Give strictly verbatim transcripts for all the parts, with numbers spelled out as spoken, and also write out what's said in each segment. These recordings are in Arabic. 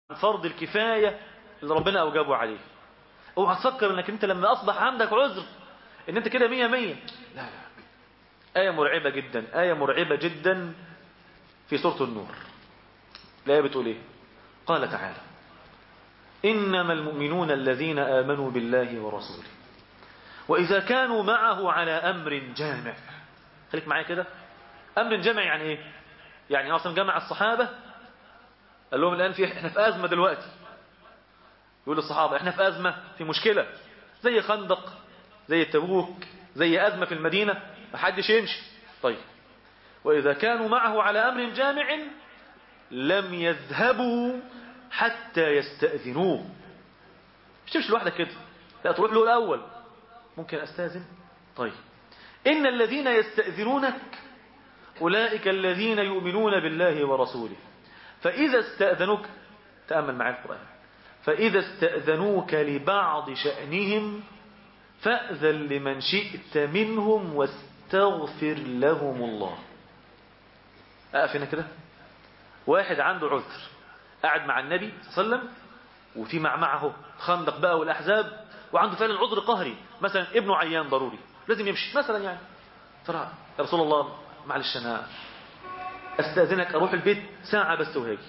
فرض الكفاية اللي ربنا أوجبه عليه. اوعى تفكر انك انت لما اصبح عندك عذر ان انت كده مية مية. لا لا، آية مرعبة جدا، آية مرعبة جدا في سورة النور. الآية بتقول ايه؟ قال تعالى: إنما المؤمنون الذين آمنوا بالله ورسوله وإذا كانوا معه على أمر جامع. خليك معايا كده، أمر جامع يعني ايه؟ يعني اصلا جمع الصحابة قال لهم الآن في احنا في أزمة دلوقتي. يقول للصحابة احنا في أزمة، في مشكلة زي خندق، زي تبوك، زي أزمة في المدينة، محدش يمشي. طيب، وإذا كانوا معه على أمر جامع لم يذهبوا حتى يستأذنوه. مش تمشي لوحدك كده، لا تروح له الأول. ممكن أستأذن؟ طيب، إن الذين يستأذنونك أولئك الذين يؤمنون بالله ورسوله فإذا استأذنوك، تأمل معي القرآن، فإذا استأذنوك لبعض شأنهم فأذن لمن شئت منهم واستغفر لهم الله. أقف هنا كده. واحد عنده عذر، قاعد مع النبي صلى الله عليه وسلم وفي معمعه خندق بقى والأحزاب، وعنده فعلا عذر قهري، مثلا ابنه عيان ضروري لازم يمشي مثلا، يعني فرع يا رسول الله معلش أنا أستأذنك أروح البيت ساعة بس وهاجي،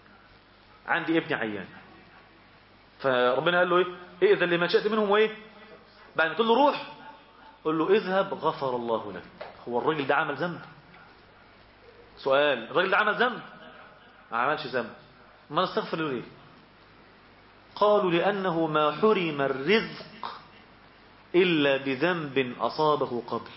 عندي ابني عيان. فربنا قال له ايه؟ ائذن لمن شئت منهم وايه؟ بعد ما تقول له روح قل له اذهب غفر الله لك. هو الراجل ده عمل ذنب؟ سؤال، الراجل ده عمل ذنب؟ ما عملش ذنب، ما نستغفر له ليه؟ قالوا لأنه ما حرم الرزق إلا بذنب أصابه قبل.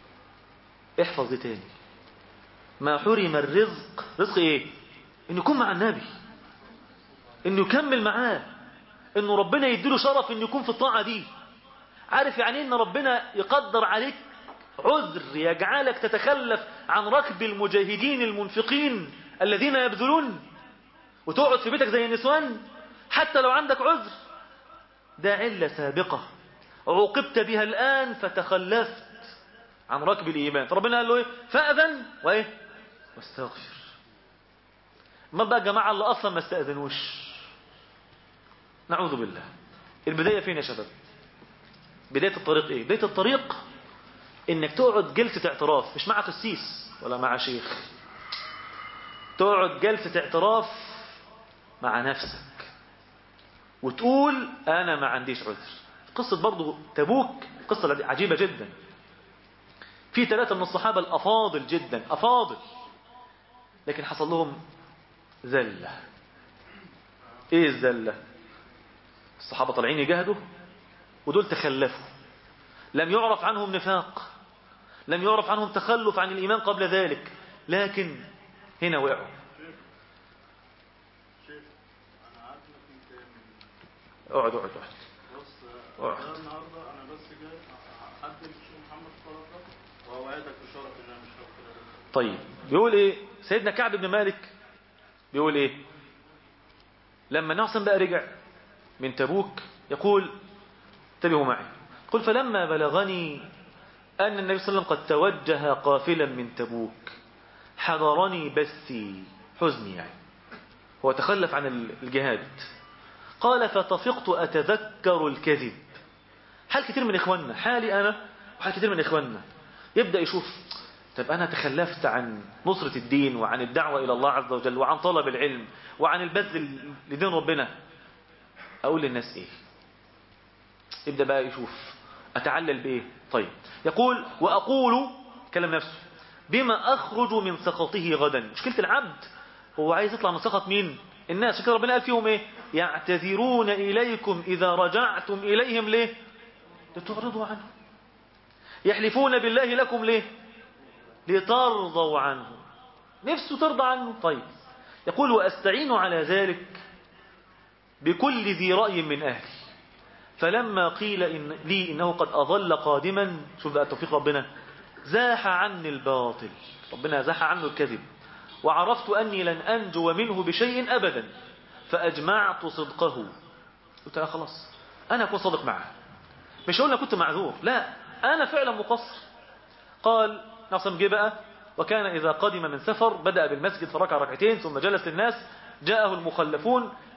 احفظ دي تاني، ما حرم الرزق. رزق ايه؟ انه يكون مع النبي، انه يكمل معاه، انه ربنا يديله شرف انه يكون في الطاعة دي. عارف يعني ان ربنا يقدر عليك عذر يجعلك تتخلف عن ركب المجاهدين المنفقين الذين يبذلون وتقعد في بيتك زي النسوان حتى لو عندك عذر؟ ده علة سابقة عوقبت بها الآن فتخلفت عن ركب الإيمان. فربنا قال له ايه؟ فأذن وايه؟ واستغفر. ما بقى جماعة اللي أصلا ما استأذنوش؟ نعوذ بالله. البداية فين يا شباب؟ بداية الطريق ايه؟ بداية الطريق انك تقعد جلسة اعتراف، مش مع قسيس ولا مع شيخ، تقعد جلسة اعتراف مع نفسك وتقول انا ما عنديش عذر. قصة برضو تبوك قصة عجيبة جدا. في ثلاثة من الصحابة الافاضل جدا، افاضل، لكن حصل لهم زلة. ايه الزلة؟ الصحابة طالعين يجاهدوا ودول تخلفوا، لم يعرف عنهم نفاق، لم يعرف عنهم تخلف عن الإيمان قبل ذلك، لكن هنا وقعوا. اقعد اقعد اقعد. بص اقعد. النهارده انا بس جاي اقدم الشيخ محمد فرقه واوعدك بشرف ان انا مش هقول. طيب، بيقول ايه سيدنا كعب بن مالك؟ بيقول ايه لما نعصم بقى رجع من تبوك؟ يقول، انتبهوا معي، قل فلما بلغني أن النبي صلى الله عليه وسلم قد توجه قافلا من تبوك حضرني بثي، حزني يعني، هو تخلف عن الجهاد. قال فطفقت أتذكر الكذب. حال كتير من إخواننا، حالي أنا وحال كتير من إخواننا، يبدأ يشوف طب أنا تخلفت عن نصرة الدين وعن الدعوة إلى الله عز وجل وعن طلب العلم وعن البذل لدين ربنا، أقول للناس إيه؟ يبدأ بقى يشوف أتعلل بإيه؟ طيب، يقول وأقول كلام نفسه بما أخرج من سخطه غدا. مشكلة العبد هو عايز يطلع من سخط مين؟ الناس. كده ربنا قال فيهم إيه؟ يعتذرون إليكم إذا رجعتم إليهم. ليه؟ لتعرضوا عنه. يحلفون بالله لكم. ليه؟ لترضوا عنه. نفسه ترضى عنه. طيب، يقول وأستعين على ذلك بكل ذي رأي من أهلي، فلما قيل إن لي إنه قد أظل قادما، شوف بقى توفيق ربنا، زاح عني الباطل، ربنا زاح عنه الكذب، وعرفت أني لن أنجو منه بشيء أبدا، فأجمعت صدقه. قلت لا خلاص أنا أكون صادق معه، مش هقول أنا كنت معذور، لا أنا فعلا مقصر. قال نعصم جه بقى، وكان إذا قدم من سفر بدأ بالمسجد فركع ركعتين ثم جلس للناس، جاءه المخلفون